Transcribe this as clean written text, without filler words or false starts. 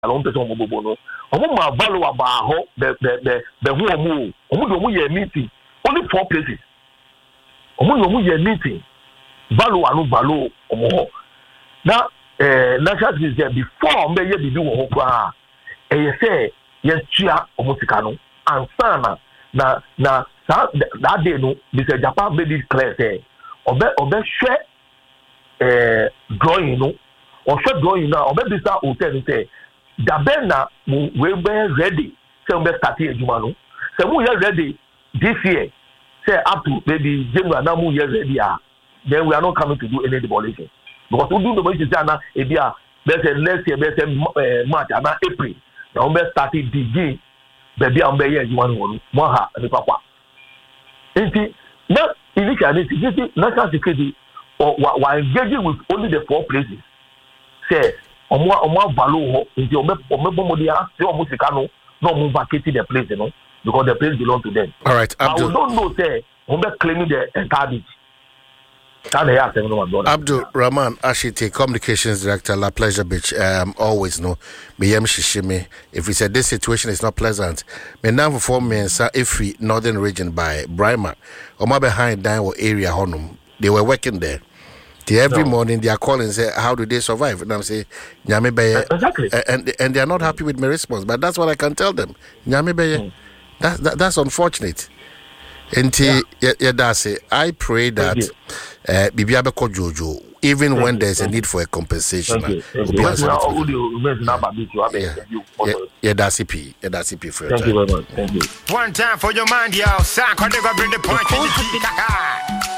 along person omo no omo ma value about ho the who omo do omo ye meeting only 4 places omo ye meeting value anu value omo ho na national is there before me ye bibi wo ho kwa e say ye tua omo sika no ansana na that day no Mr. Japan made it clear say obe share drawing no or short drawing now obe bisa hotel say dabena we be ready say we start ejuma no say we are ready this year say up to maybe January now we are ready then we are not coming to do any demolition because we do demolition say na e bia let's say next year let's say March and April now we start begin baby am be here ejuma no mo ha ni papa enti na initially this national security or engaging with only the 4 places say omo value ho nti omo bomodia say omo sika no vacate the place no because the place belong to them. All right, Abdul. I don't know say omo claiming the entire beach. Abdul Rahman Ashite, Communications Director, La Pleasure Beach. Always know me shishime. If we said this situation is not pleasant, me now for me if we northern region by Brima, or my behind down area honum, they were working there. Every morning they are calling and say, how do they survive? And I'm saying, Nyame Beye. Exactly. And they are not happy with my response, but that's what I can tell them. Nyame Beye. That's unfortunate. And I pray that Bibiabe Jojo, even when there's a need for a compensation, that's CP for your time. Thank you very much. Thank you. One time for your mind, yo. Bring the point.